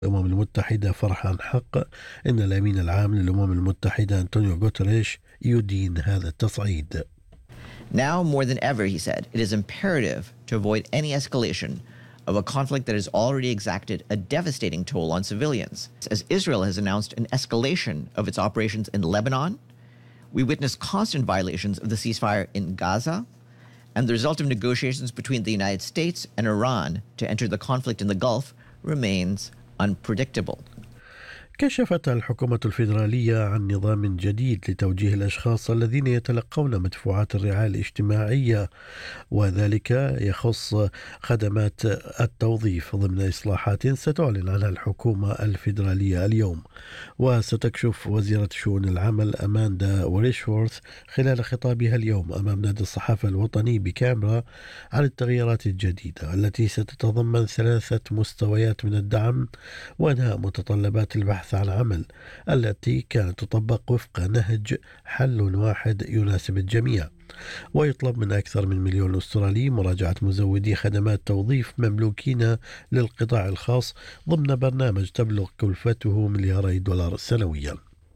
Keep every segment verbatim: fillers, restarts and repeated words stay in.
الأمم المتحدة فرحان حق إن الأمين العام للأمم المتحدة أنطونيو غوتريش يدين هذا التصعيد. Now more than ever, he said, it is imperative to avoid any escalation of a conflict that has already exacted a devastating toll on civilians. As Israel has announced an escalation of its operations in Lebanon, we witness constant violations of the ceasefire in Gaza, and the result of negotiations between the United States and Iran to enter the conflict in the Gulf remains unpredictable. كشفت الحكومة الفيدرالية عن نظام جديد لتوجيه الأشخاص الذين يتلقون مدفوعات الرعاية الاجتماعية، وذلك يخص خدمات التوظيف ضمن إصلاحات ستعلن عنها الحكومة الفيدرالية اليوم. وستكشف وزيرة شؤون العمل أماندا وريشورث خلال خطابها اليوم أمام نادي الصحافة الوطني بكامبرا عن التغييرات الجديدة التي ستتضمن ثلاثة مستويات من الدعم وإنهاء متطلبات البحث عن عمل التي كانت تطبق وفق نهج حل واحد يناسب الجميع. ويطلب من أكثر من مليون أسترالي مراجعة مزودي خدمات توظيف مملوكين للقطاع الخاص ضمن برنامج تبلغ كلفته ملياري دولار سنويا.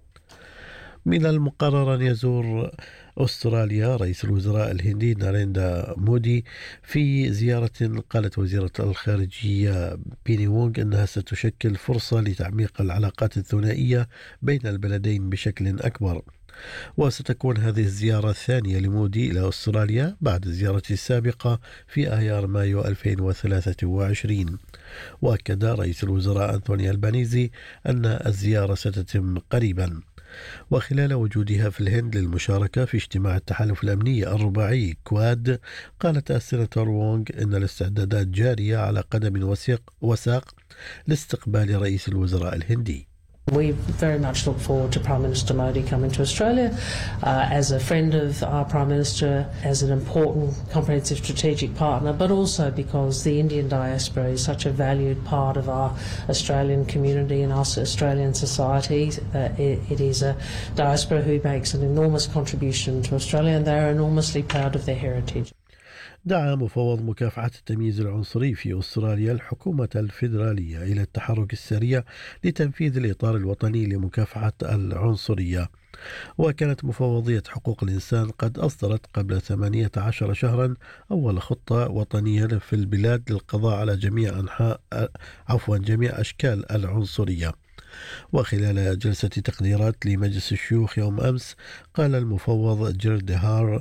من المقرر أن يزور أستراليا رئيس الوزراء الهندي ناريندا مودي في زيارة قالت وزيرة الخارجية بيني وونغ أنها ستشكل فرصة لتعميق العلاقات الثنائية بين البلدين بشكل أكبر. وستكون هذه الزيارة الثانية لمودي إلى أستراليا بعد زيارته السابقة في آيار مايو ألفين وثلاثة وعشرين. وأكد رئيس الوزراء أنتوني ألبانيزي أن الزيارة ستتم قريبا. وخلال وجودها في الهند للمشاركة في اجتماع التحالف الأمني الرباعي كواد، قالت السيناتور وونغ أن الاستعدادات جارية على قدم وساق وساق لاستقبال رئيس الوزراء الهندي. We very much look forward to Prime Minister Modi coming to Australia uh, as a friend of our Prime Minister, as an important comprehensive strategic partner, but also because the Indian diaspora is such a valued part of our Australian community and our Australian society. Uh, it, it is a diaspora who makes an enormous contribution to Australia, and they are enormously proud of their heritage. دعا مفوض مكافحة التمييز العنصري في أستراليا الحكومة الفيدرالية إلى التحرك السريع لتنفيذ الإطار الوطني لمكافحة العنصرية. وكانت مفوضية حقوق الإنسان قد أصدرت قبل ثمانية عشر شهرا أول خطة وطنية في البلاد للقضاء على جميع أنحاء عفوا جميع أشكال العنصرية. وخلال جلسة تقديرات لمجلس الشيوخ يوم أمس، قال المفوض جيردهار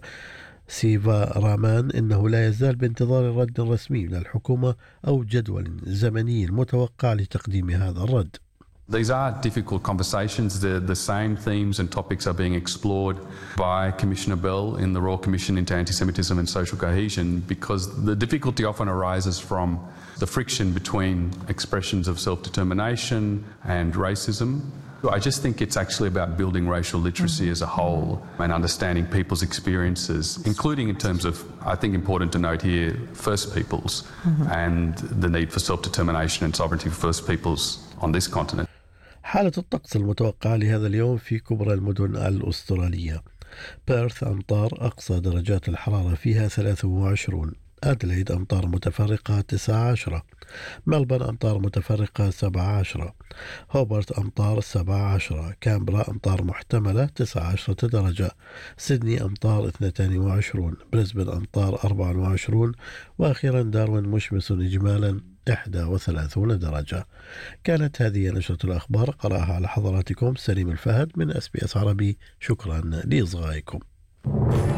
سيفا رامان إنه لا يزال بانتظار الرد الرسمي من الحكومة أو جدول زمني متوقع لتقديم هذا الرد. These are difficult conversations. The, the same themes and topics are being explored by Commissioner Bell in the Royal Commission into Anti-Semitism and Social Cohesion, because the difficulty often arises from the friction between expressions of self-determination and racism. I just think it's actually about building racial literacy as a whole and understanding people's experiences, including in terms of, I think important to note here, First Peoples mm-hmm. and the need for self-determination and sovereignty for First Peoples on this continent. حالة الطقس المتوقعة لهذا اليوم في كبرى المدن الأسترالية: بيرث أمطار أقصى درجات الحرارة فيها ثلاثة وعشرين، أدليد أمطار متفرقة تسعة عشر، ملبن أمطار متفرقة سبعة عشر، هوبرت أمطار سبعة عشر، كامبرا أمطار محتملة تسعة عشر درجة، سيدني أمطار اثنين وعشرين، بريسبن أمطار أربعة وعشرين، وأخيرا داروين مشمس إجمالا إحدى وثلاثين درجة. كانت هذه نشرة الأخبار قرأها على حضراتكم سليم الفهد من أس بي أس عربي. شكرا لإصغائكم.